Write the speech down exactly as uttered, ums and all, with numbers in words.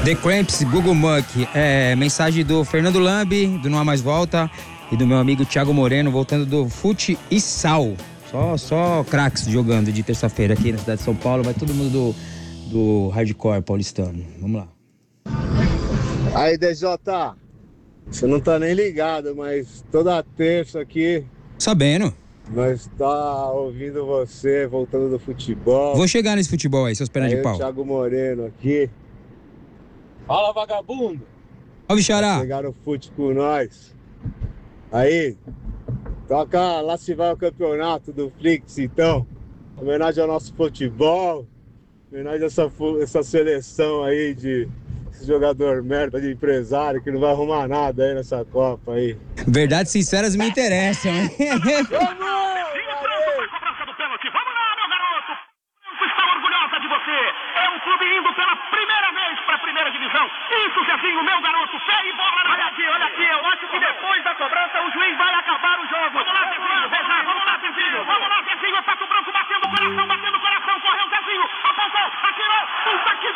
The Cramps, Google Muck. É, mensagem do Fernando Lambi, do Não Há Mais Volta, e do meu amigo Thiago Moreno, voltando do Fute e Sal. Só, só craques jogando de terça-feira aqui na cidade de São Paulo. Vai todo mundo do, do hardcore paulistano. Vamos lá. Aí, D J, você não tá nem ligado, mas toda terça aqui... Sabendo. Nós tá ouvindo você, voltando do futebol. Vou chegar nesse futebol aí, seus pernas aí de pau. o Thiago Moreno aqui. Fala, vagabundo. Salve, Xará. Pegaram o fute com nós. Aí, toca lá se vai o campeonato do Flix, então. Homenagem ao nosso futebol. Homenagem a essa, essa seleção aí de esse jogador merda de empresário que não vai arrumar nada aí nessa Copa aí. Verdades sinceras me interessam, hein? Vamos! Está orgulhosa de você. É um clube indo pela primeira vez para a primeira divisão. Isso, Zezinho, meu garoto. Pé e bola na